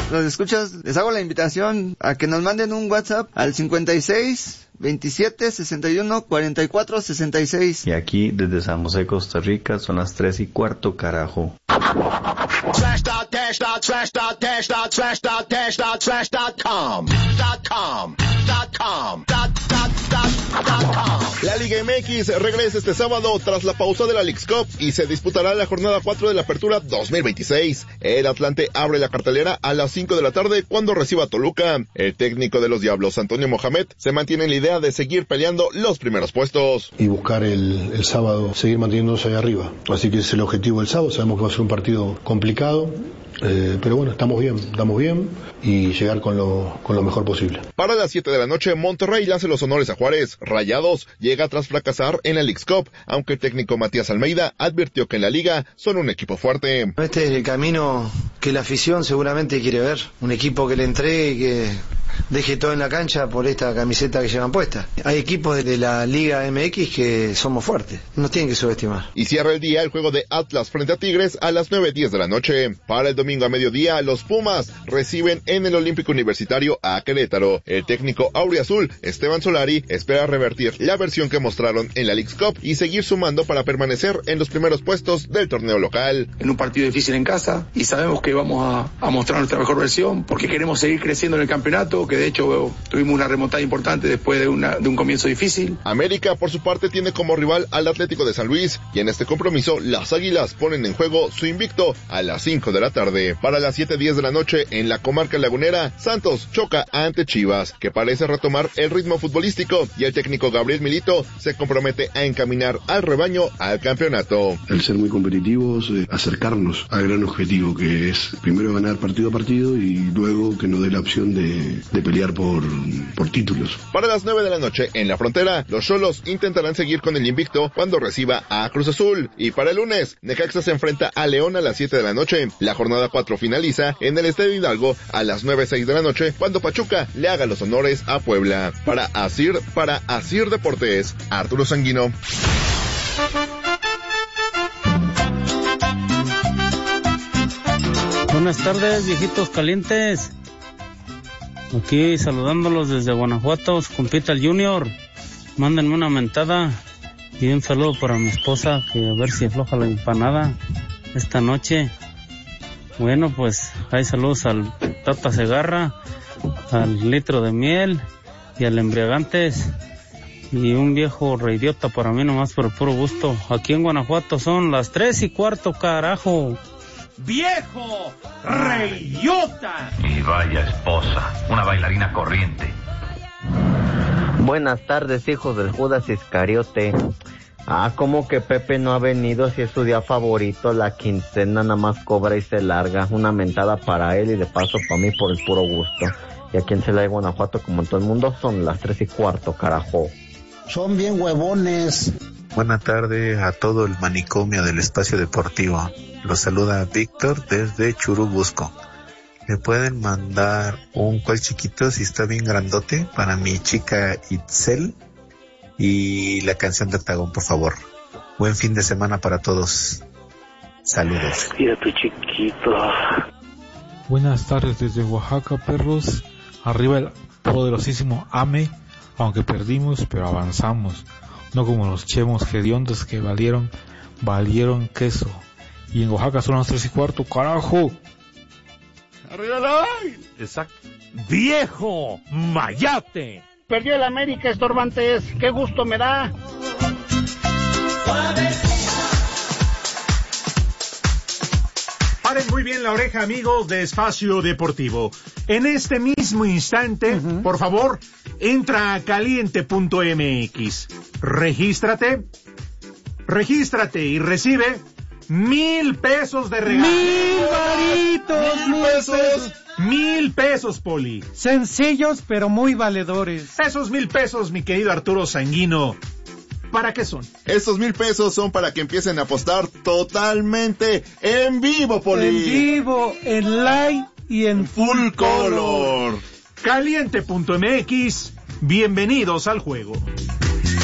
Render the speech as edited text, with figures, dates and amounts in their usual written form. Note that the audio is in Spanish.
los escuchas, les hago la invitación a que nos manden un WhatsApp al 56 27 61 44 66. Y aquí desde San José, Costa Rica, son las 3:15, carajo. La Liga MX regresa este sábado tras la pausa de la Leagues Cup y se disputará la jornada 4 de la Apertura 2026. El Atlante abre la cartelera a las 5 de la tarde cuando reciba a Toluca. El técnico de los Diablos, Antonio Mohamed, se mantiene en la idea de seguir peleando los primeros puestos. Y buscar el sábado, seguir manteniéndose ahí arriba. Así que ese es el objetivo del sábado. Sabemos que va a ser un partido complicado. Pero bueno, estamos bien y llegar con lo mejor posible. Para las 7 de la noche, Monterrey le hace los honores a Juárez. Rayados llega tras fracasar en la Leagues Cup, aunque el técnico Matías Almeida advirtió que en la liga son un equipo fuerte. Este es el camino que la afición seguramente quiere ver, un equipo que le entregue y que deje todo en la cancha por esta camiseta que llevan puesta. Hay equipos de la Liga MX que somos fuertes, nos tienen que subestimar. Y cierra el día el juego de Atlas frente a Tigres a las 9:10 de la noche. Para el domingo a mediodía, los Pumas reciben en el Olímpico Universitario a Querétaro. El técnico auriazul, Esteban Solari, espera revertir la versión que mostraron en la Leagues Cup y seguir sumando para permanecer en los primeros puestos del torneo local. En un partido difícil en casa y sabemos que vamos a mostrar nuestra mejor versión porque queremos seguir creciendo en el campeonato, que de hecho tuvimos una remontada importante después de un comienzo difícil. América, por su parte, tiene como rival al Atlético de San Luis y en este compromiso las Águilas ponen en juego su invicto a las 5 de la tarde. Para las 7:10 de la noche en la comarca lagunera, Santos choca ante Chivas, que parece retomar el ritmo futbolístico, y el técnico Gabriel Milito se compromete a encaminar al rebaño al campeonato. El ser muy competitivos, acercarnos al gran objetivo, que es primero ganar partido a partido y luego que nos dé la opción de pelear por títulos. Para las 9 de la noche en la Frontera, los Xolos intentarán seguir con el invicto cuando reciba a Cruz Azul. Y para el lunes, Necaxa se enfrenta a León a las 7 de la noche. La jornada 4 finaliza en el Estadio Hidalgo a las 9:06 de la noche cuando Pachuca le haga los honores a Puebla. Para Asir Deportes, Arturo Sanguino. Buenas tardes, viejitos calientes. Aquí saludándolos desde Guanajuato, su compita el Junior. Mándenme una mentada y un saludo para mi esposa, que a ver si afloja la empanada esta noche. Bueno, pues hay saludos al Tata Segarra, al Litro de Miel y al Embriagantes. Y un viejo reidiota para mí nomás por el puro gusto. Aquí en Guanajuato son las 3:15, carajo. ¡Viejo reidiota! Y vaya esposa, una bailarina corriente. Buenas tardes, hijos del Judas Iscariote. Como que Pepe no ha venido, si es su día favorito, la quincena nada más cobra y se larga. Una mentada para él y de paso para mí por el puro gusto. Y aquí en Celaya, Guanajuato, como en todo el mundo, son las 3:15, carajo. Son bien huevones. Buenas tardes a todo el manicomio del espacio deportivo. Los saluda Víctor desde Churubusco. ¿Me pueden mandar un cual chiquito si está bien grandote para mi chica Itzel? Y la canción de Octagón, por favor. Buen fin de semana para todos. Saludos. Mira tu chiquito. Buenas tardes desde Oaxaca, perros. Arriba el poderosísimo AME. Aunque perdimos, pero avanzamos. No como los chemos hediondos que valieron queso. Y en Oaxaca son las 3:15, carajo. ¡Arriba la! Exacto. ¡Viejo mayate! Perdió el América, estorbantes. ¡Qué gusto me da! Paren muy bien la oreja, amigos de Espacio Deportivo. En este mismo instante, por favor, entra a caliente.mx. Regístrate y recibe 1,000 pesos de regalo. 1,000 varitos, 1,000 pesos. 1,000 pesos, Poli. Sencillos, pero muy valedores. Esos 1,000 pesos, mi querido Arturo Sanguino, ¿para qué son? Estos 1,000 pesos son para que empiecen a apostar totalmente en vivo, Poli. En vivo, en live y en full color. Caliente.mx, bienvenidos al juego.